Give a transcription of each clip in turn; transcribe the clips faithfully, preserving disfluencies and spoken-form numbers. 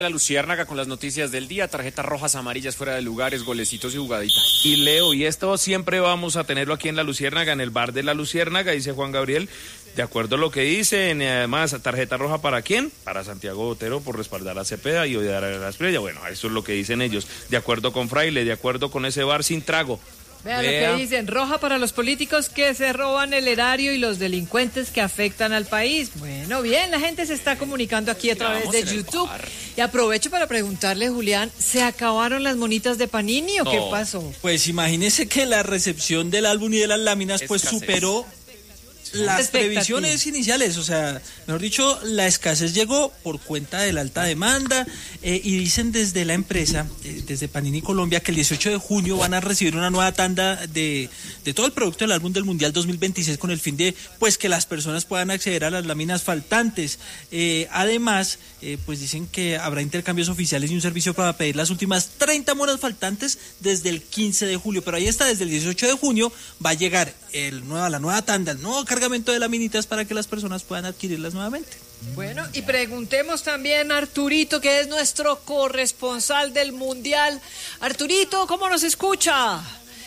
La Luciérnaga con las noticias del día, tarjetas rojas, amarillas, fuera de lugares, golecitos y jugaditas. Y Leo, y esto siempre vamos a tenerlo aquí en La Luciérnaga, en el bar de La Luciérnaga, dice Juan Gabriel, de acuerdo a lo que dicen, y además, tarjeta roja ¿para quién? Para Santiago Botero por respaldar a Cepeda y odiar a la Espriella. Bueno, eso es lo que dicen ellos, de acuerdo con Fraile, de acuerdo con ese bar sin trago. Vean Vea. lo que dicen, roja para los políticos que se roban el erario y los delincuentes que afectan al país. Bueno, bien, la gente se está comunicando aquí a través de YouTube. Y aprovecho para preguntarle, Julián, ¿se acabaron las monitas de Panini o No. qué pasó? Pues imagínese que la recepción del álbum y de las láminas pues Escasez. superó las previsiones iniciales, o sea, mejor dicho, la escasez llegó por cuenta de la alta demanda eh, y dicen desde la empresa, eh, desde Panini Colombia, que el dieciocho de junio van a recibir una nueva tanda de, de todo el producto del álbum del Mundial dos mil veintiséis con el fin de pues que las personas puedan acceder a las láminas faltantes. Eh, además, eh, pues dicen que habrá intercambios oficiales y un servicio para pedir las últimas treinta monas faltantes desde el quince de julio, pero ahí está, desde el dieciocho de junio va a llegar el nueva, la nueva tanda, el nuevo cargamento de laminitas para que las personas puedan adquirirlas nuevamente. Bueno, y preguntemos también a Arturito, que es nuestro corresponsal del Mundial. Arturito, ¿cómo nos escucha?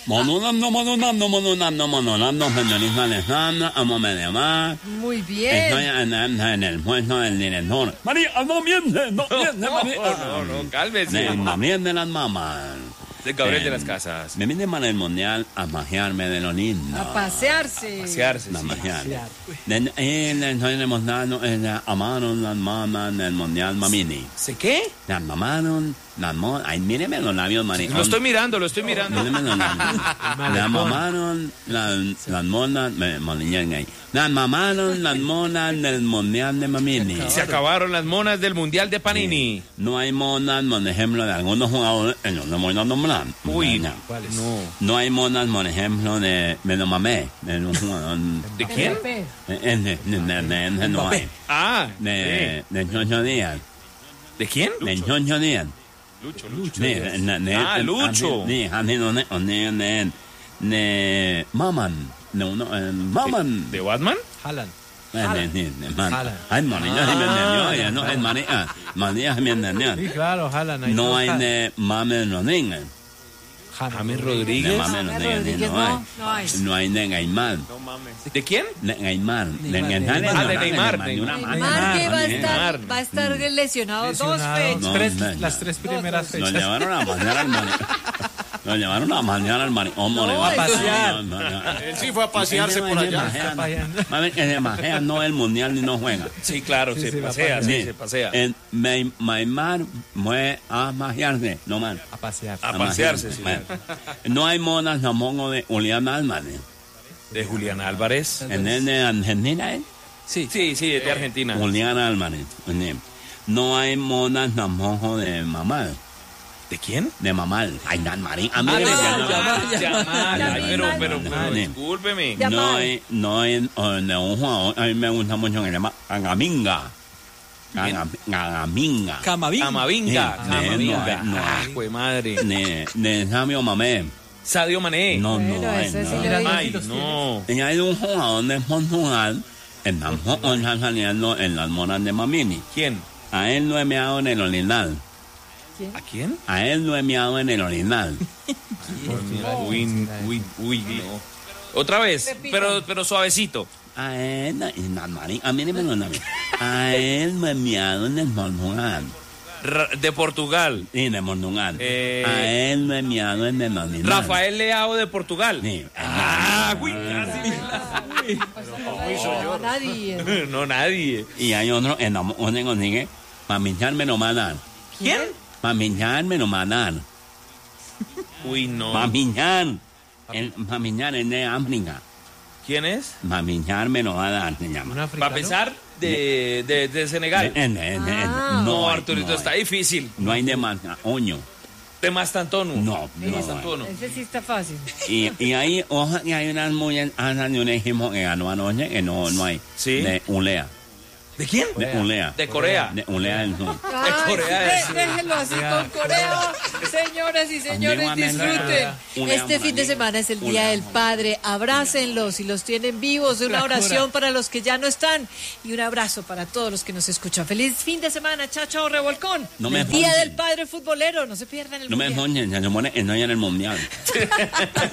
Muy bien. Estoy en, en el puesto del director. María, no miente, no miente, María. No, no, no, cálmese. No miente las mamás. De Gabriel Eh, de las Casas. Me vine para el mundial a magiarme de lo lindo. A pasearse. Pasearse, A sí. magiar. De- eh, le estoy demostrando, eh, amaron las mamás del mundial mamini. ¿Se qué? Las mamaron, las mo... Ay, míreme los labios, maricón. Lo estoy mirando, lo estoy mirando. Míreme los labios. Las mamaron, las, las monas, me molían ahí. Las mamaron las monas del mundial de mamini. Se acabaron las monas del Mundial de Panini. No hay monas, por ejemplo, de algunos jugadores, en los no voy a nombrar. Uy, no. no. No hay monas, por ejemplo, de Menomamé, de un jugador. ¿De quién? Pepe. Eh, eh, de- de- de- de- de- no hay. Ah, De, de Chocho Díaz. ¿de quién? De Chocho Díaz. Lucho, Lucho. Sí, de- de- de- Ah, de- Lucho. Sí, así, no, de- de- de- de Maman. De uno, eh, Maman. ¿De Batman? Jalan. Eh, de- de- de man. Jalan. Ay, María, sí me entendió, ya no, es María. María, sí me entendió. Sí, claro, Jalan. No hay de Mamen Rodríguez. James De Rodríguez. Mamen James Rodríguez Rodríguez no hay. no, no hay. No hay de Gaimán. No mames. ¿De quién? De Neymar. De Neymar, Neymar. Neymar. Ah, de Neymar, De una Neymar. mano. Neymar que va a Neymar. estar, va a estar lesionado, dos Lesionado. fechas. No, Tres- no, no. las tres primeras Dos, fechas. Lo llevaron a mañana al maricón. Lo llevaron a mañana al maricón. No, a pasear. Él sí fue a pasearse por allá. Mami, que se majea no el mundial ni no juega. Sí, claro, Sí, se sí, va pasea, a sí, Sí. se pasea. En May- Neymar fue a majearse, no mal. A pasear. A pasearse, sí. Bueno, no hay monas tampoco de Julián Álvarez. De Julián Álvarez. En el de Argentina, ¿eh? Sí. Sí, sí, de Argentina. Julián Álvarez. No hay monas tampoco de mamá. ¿De quién? De mamal. Ay, Dan Marín. A mí Ah, me no, decían, ya, no, ya, Yamal, ya, ay, ya, pero, ya, pero, ya, pero, ya. discúlpeme. Ya. no hay, no hay, o de un jugador, a mí me gusta mucho que se llama Cagaminga. Caga- Cagaminga. Camavín. Camavinga, Sí, Camavinga. no, no. Ah, jue madre. De, de Sabio Mamé. Sadio Mané. No, Bueno, no hay, ese sí no. lo vi. Ay, no. Y hay un jugador de Portugal, que tampoco está saliendo en las monas de Mamini. ¿Quién? A él lo he meado en el orinal. ¿A quién? A él lo he meado en el orinal. Uy, uy, uy, no. Otra vez, Repita. pero, pero suavecito. A él, y Dan Marín, a mí no me lo nombra. A él lo he meado en el Portugal. Ra- de Portugal. Sí, de Portugal. Eh, A él lo he meado en el orinal. Rafael Leao de Portugal. Sí. Ah, uy, casi me la- No, nadie. No, nadie. Y hay otro en la donde consigue, para mincharme lo mandan. ¿Quién? Para mincharme lo mandan. Uy, no. Para minchar. Para minchar es de África. ¿Quién es? Para mincharme lo va a dar, se llama. Un africano. Para pesar de, de, de Senegal. De- de- de- de- Ah. No, hay, Arturito, no está hay. difícil. No hay de más oño. De Mastantonu. No, De no. Mastantonu. Ese sí está fácil. Y, y hay, ojalá que hay unas muy de un equipo que ganó anoche, que no, no hay. Sí. De Ulea. ¿De quién? De Ulea. De Corea. De Ulea del Sur. Ay, Corea de- del Sur. déjenlo así con Corea. Señoras y señores, Antiguamente disfruten. Ulea, Este fin de Ulea, semana es el Día Ulea, del Padre. Abrácenlos y los tienen vivos. Una oración para los que ya no están. Y un abrazo para todos los que nos escuchan. Feliz fin de semana. Chao, chao, revolcón. No me el Día joden. del Padre futbolero. No se pierdan el No me mundial. enjoñen, ya no me enjoñen en el mundial.